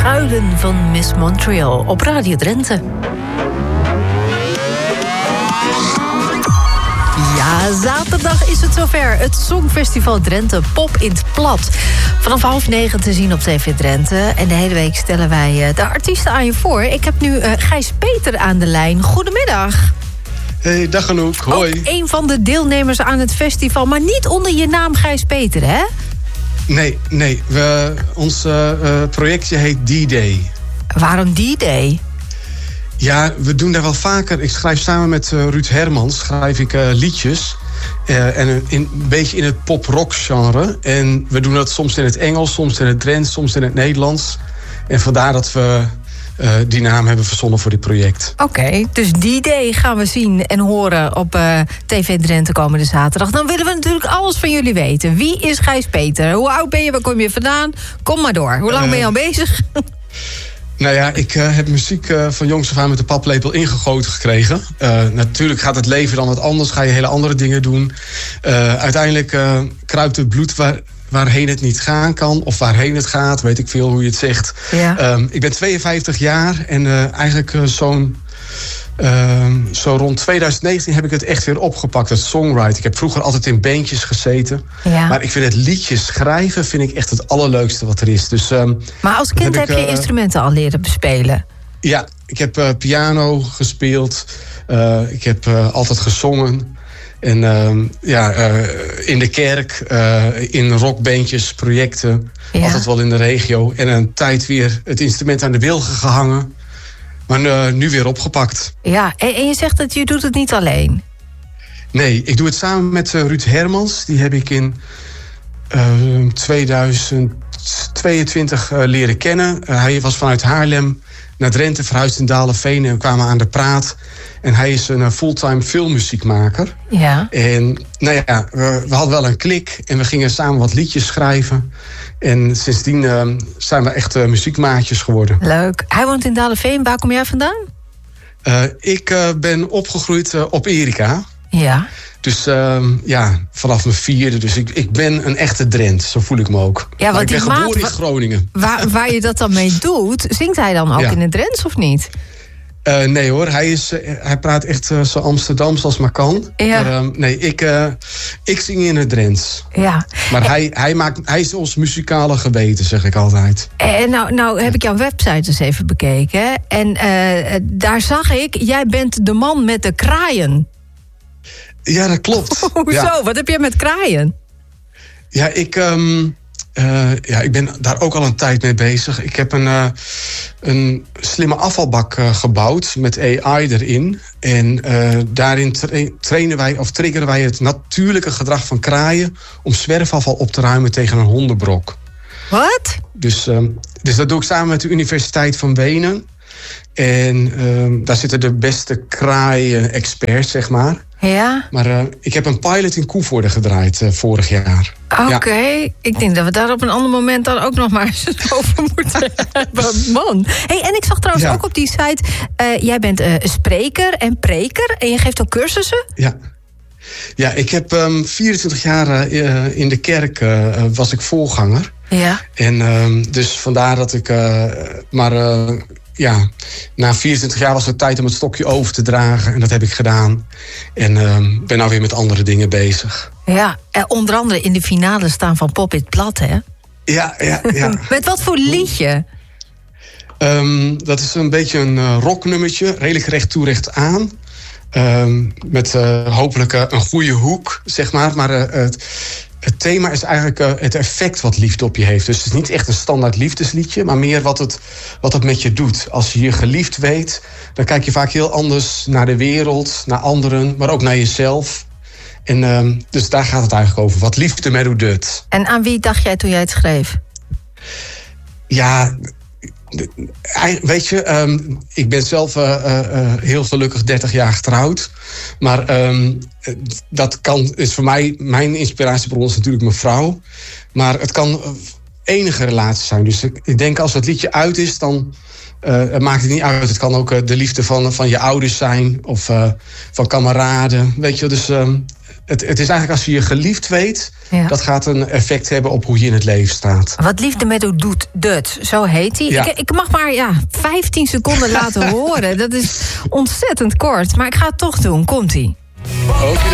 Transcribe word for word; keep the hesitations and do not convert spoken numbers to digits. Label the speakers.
Speaker 1: Schuilen van Miss Montreal op Radio Drenthe. Ja, zaterdag is het zover. Het Songfestival Drenthe Pop in het Plat. Vanaf half negen te zien op T V Drenthe. En de hele week stellen wij de artiesten aan je voor. Ik heb nu uh, Gijs Peter aan de lijn. Goedemiddag.
Speaker 2: Hey, dag Anouk. Hoi.
Speaker 1: Ook een van de deelnemers aan het festival, maar niet onder je naam Gijs Peter, hè?
Speaker 2: Nee, nee. We, ons uh, uh, projectje heet D-Day.
Speaker 1: Waarom D-Day?
Speaker 2: Ja, we doen daar wel vaker. Ik schrijf samen met uh, Ruud Hermans schrijf ik uh, liedjes. Uh, en in, een beetje in het pop-rock genre. En we doen dat soms in het Engels, soms in het Drents, soms in het Nederlands. En vandaar dat we uh, die naam hebben verzonnen voor dit project.
Speaker 1: Oké, okay, dus D-Day gaan we zien en horen op uh, T V Drenthe komende zaterdag. Dan willen we natuurlijk alles van jullie weten. Wie is Gijs Peter? Hoe oud ben je? Waar kom je vandaan? Kom maar door. Hoe lang uh, ben je al bezig?
Speaker 2: Nou ja, ik uh, heb muziek uh, van jongs af aan met de paplepel ingegoten gekregen. Uh, natuurlijk gaat het leven dan wat anders. Ga je hele andere dingen doen. Uh, uiteindelijk uh, kruipt het bloed waar, waarheen het niet gaan kan. Of waarheen het gaat, weet ik veel hoe je het zegt. Ja. Um, ik ben tweeënvijftig jaar en uh, eigenlijk uh, zo'n... Uh, zo rond twintig negentien heb ik het echt weer opgepakt, het songwriting. Ik heb vroeger altijd in bandjes gezeten. Ja. Maar ik vind het liedjes schrijven vind ik echt het allerleukste wat er is. Dus, um,
Speaker 1: maar als kind heb, heb je uh, instrumenten al leren bespelen?
Speaker 2: Ja, ik heb uh, piano gespeeld. Uh, ik heb uh, altijd gezongen. En uh, ja, uh, in de kerk, uh, in rockbandjes, projecten. Ja. Altijd wel in de regio. En een tijd weer het instrument aan de wilgen gehangen. Maar uh, nu weer opgepakt.
Speaker 1: Ja, en, en je zegt dat je doet het niet alleen.
Speaker 2: Nee, ik doe het samen met uh, Ruud Hermans. Die heb ik in uh, tweeduizend tweeëntwintig uh, leren kennen. Uh, hij was vanuit Haarlem naar Drenthe verhuisd in Dalenveen. En we kwamen aan de praat. En hij is een uh, fulltime filmmuziekmaker. Ja. En nou ja, we, we hadden wel een klik. En we gingen samen wat liedjes schrijven. En sindsdien uh, zijn we echt uh, muziekmaatjes geworden.
Speaker 1: Leuk. Hij woont in Dalenveen. Waar kom jij vandaan?
Speaker 2: Uh, ik uh, ben opgegroeid uh, op Erika.
Speaker 1: Ja.
Speaker 2: Dus uh, ja, vanaf mijn vierde. Dus ik, ik ben een echte Drent. Zo voel ik me ook. Ja, want ik ben geboren maat, in Groningen.
Speaker 1: Waar, waar je dat dan mee doet, zingt hij dan ook ja. in het Drents of niet?
Speaker 2: Uh, nee hoor, hij, is, uh, hij praat echt uh, zo Amsterdams als maar kan. Ja. Maar uh, nee, ik, uh, ik zing in het Drents. Ja. Maar en... hij, hij, maakt, hij is ons muzikale geweten, zeg ik altijd.
Speaker 1: En nou, nou heb ik jouw website eens even bekeken. En uh, daar zag ik, jij bent de man met de kraaien.
Speaker 2: Ja, dat klopt.
Speaker 1: Hoezo? Ja. Wat heb jij met kraaien?
Speaker 2: Ja, ik... Um... Uh, ja, ik ben daar ook al een tijd mee bezig. Ik heb een, uh, een slimme afvalbak uh, gebouwd met A I erin. En uh, daarin tra- trainen wij of triggeren wij het natuurlijke gedrag van kraaien om zwerfafval op te ruimen tegen een hondenbrok.
Speaker 1: Wat?
Speaker 2: Dus, um, dus dat doe ik samen met de Universiteit van Wenen. En um, daar zitten de beste kraaien-experts, zeg maar. Ja. Maar uh, ik heb een pilot in Koevoorde gedraaid uh, vorig jaar.
Speaker 1: Oké, okay. Ja. Ik denk dat we daar op een ander moment dan ook nog maar eens over moeten hebben. Man. Hey, en ik zag trouwens ja. ook op die site, uh, jij bent uh, spreker en preker en je geeft ook cursussen?
Speaker 2: Ja. Ja, ik heb um, vierentwintig jaar uh, in de kerk uh, was ik voorganger. Ja. En um, dus vandaar dat ik uh, maar... Uh, Ja, na vierentwintig jaar was het tijd om het stokje over te dragen. En dat heb ik gedaan. En uh, ben nou weer met andere dingen bezig.
Speaker 1: Ja, onder andere in de finale staan van Pop in het Plat, hè?
Speaker 2: Ja, ja, ja.
Speaker 1: Met wat voor liedje?
Speaker 2: Um, dat is een beetje een uh, rocknummertje. Redelijk recht toe, recht aan. Um, met uh, hopelijk uh, een goede hoek, zeg maar. Maar uh, het... Het thema is eigenlijk uh, het effect wat liefde op je heeft. Dus het is niet echt een standaard liefdesliedje, maar meer wat het, wat het met je doet. Als je je geliefd weet, dan kijk je vaak heel anders naar de wereld, naar anderen, maar ook naar jezelf. En uh, dus daar gaat het eigenlijk over. Wat liefde met u doet.
Speaker 1: En aan wie dacht jij toen jij het schreef?
Speaker 2: Ja, weet je, um, ik ben zelf uh, uh, heel gelukkig dertig jaar getrouwd. Maar um, dat kan, is voor mij, mijn inspiratiebron is natuurlijk mijn vrouw. Maar het kan enige relatie zijn. Dus ik, ik denk als het liedje uit is, dan uh, het maakt het niet uit. Het kan ook uh, de liefde van, van je ouders zijn of uh, van kameraden. Weet je, dus um, het, het is eigenlijk als je je geliefd weet...
Speaker 1: Ja.
Speaker 2: dat gaat een effect hebben op hoe je in het leven staat.
Speaker 1: Wat liefde met u doet, Dut, zo heet hij.
Speaker 2: Ja.
Speaker 1: Ik, ik mag maar ja, vijftien seconden laten horen. Dat is ontzettend kort, maar ik ga het toch doen. Komt-ie.
Speaker 2: Oké.